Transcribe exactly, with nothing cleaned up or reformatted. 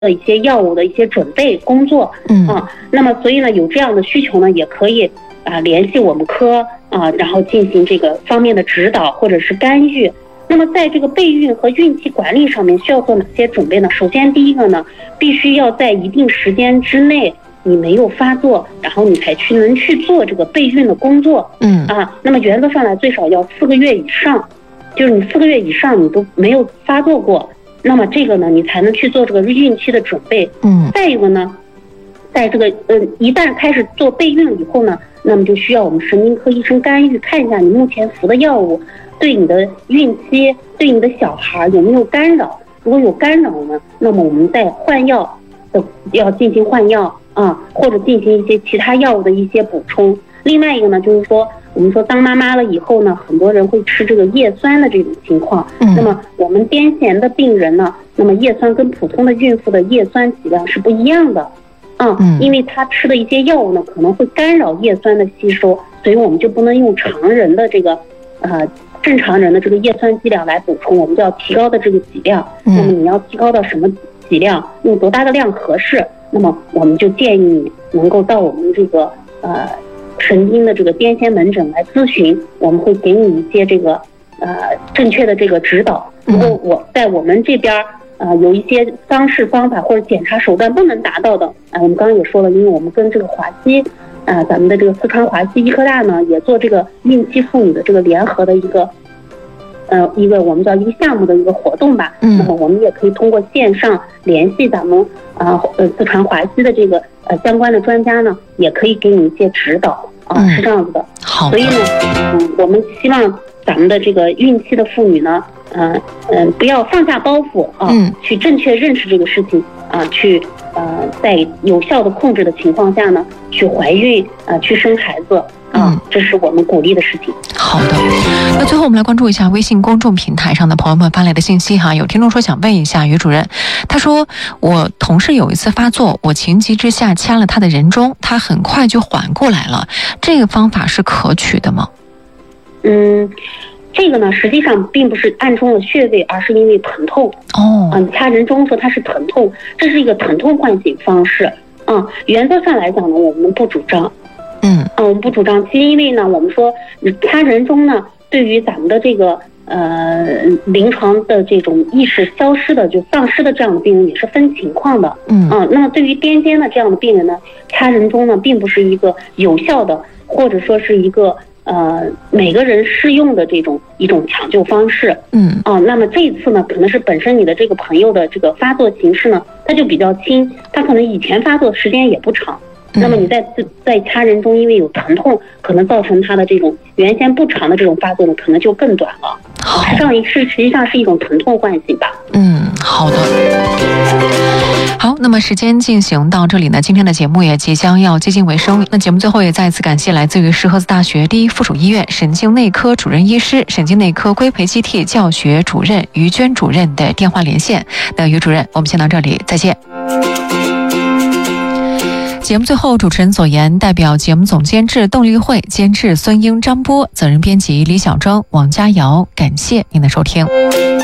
的一些药物的一些准备工作。 嗯啊，那么所以呢，有这样的需求呢，也可以啊联系我们科啊，然后进行这个方面的指导或者是干预。那么在这个备孕和孕期管理上面需要做哪些准备呢？首先第一个呢，必须要在一定时间之内你没有发作，然后你才去能去做这个备孕的工作。 嗯啊，那么原则上来最少要四个月以上，就是你四个月以上你都没有发作过，那么这个呢你才能去做这个孕期的准备。 嗯再一个呢，在这个呃一旦开始做备孕以后呢，那么就需要我们神经科医生干预，看一下你目前服的药物对你的孕期对你的小孩有没有干扰。如果有干扰呢，那么我们再换药的要进行换药啊，或者进行一些其他药物的一些补充。另外一个呢，就是说我们说当妈妈了以后呢，很多人会吃这个叶酸的这种情况。 嗯那么我们癫痫的病人呢，那么叶酸跟普通的孕妇的叶酸剂量是不一样的。啊，因为他吃的一些药物呢，可能会干扰叶酸的吸收，所以我们就不能用常人的这个，呃，正常人的这个叶酸剂量来补充，我们就要提高的这个剂量。 嗯那么你要提高到什么剂量，用多大的量合适？那么我们就建议你能够到我们这个呃神经的这个癫痫门诊来咨询，我们会给你一些这个呃正确的这个指导。如果我在我们这边呃，有一些方式方法或者检查手段不能达到的，啊、呃，我们刚刚也说了，因为我们跟这个华西，啊、呃，咱们的这个四川华西医科大呢，也做这个孕期妇女的这个联合的一个，呃，一个我们叫一个项目的一个活动吧。 嗯。 那么我们也可以通过线上联系咱们啊呃四川华西的这个呃相关的专家呢，也可以给你一些指导啊、呃嗯， 是这样子的。 好的。 所以呢，嗯，我们希望咱们的这个孕期的妇女呢。嗯、呃、嗯、呃，不要放下包袱啊， 嗯， 去正确认识这个事情啊，去呃在有效的控制的情况下呢，去怀孕啊、呃，去生孩子啊、嗯，这是我们鼓励的事情。 好的，那最后我们来关注一下微信公众平台上的朋友们发来的信息哈。有听众说想问一下于主任，他说我同事有一次发作，我情急之下掐了他的人中，他很快就缓过来了，这个方法是可取的吗？ 嗯。这个呢，实际上并不是按中了穴位，而是因为疼痛。 哦， 嗯，掐人中说它是疼痛，这是一个疼痛唤醒方式。嗯，原则上来讲呢，我们不主张。 嗯， 嗯，我们不主张。其实因为呢，我们说掐人中呢，对于咱们的这个呃临床的这种意识消失的就丧失的这样的病人也是分情况的。 嗯， 啊，那么对于癫痫的这样的病人呢，掐人中呢，并不是一个有效的，或者说是一个。呃，每个人适用的这种一种抢救方式。 嗯， 啊，那么这一次呢，可能是本身你的这个朋友的这个发作形式呢，它就比较轻，他可能以前发作时间也不长。那么你在在掐人中，因为有疼痛，可能造成他的这种原先不长的这种发作呢，可能就更短了。 好， 实际上是实际上是一种疼痛唤醒吧。 嗯，好的。好，那么时间进行到这里呢，今天的节目也即将要接近尾声。那节目最后也再次感谢来自于石河子大学第一附属医院神经内科主任医师、神经内科规培机替教学主任于娟主任的电话连线。那于主任，我们先到这里，再见。节目最后，主持人左岩代表节目总监制动力会监制孙英、张波，责任编辑李小庄、王佳瑶，感谢您的收听。